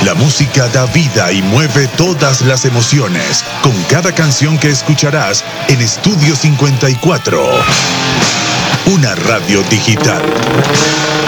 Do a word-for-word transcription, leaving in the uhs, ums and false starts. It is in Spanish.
La música da vida y mueve todas las emociones con cada canción que escucharás en Estudio cincuenta y cuatro. Una radio digital.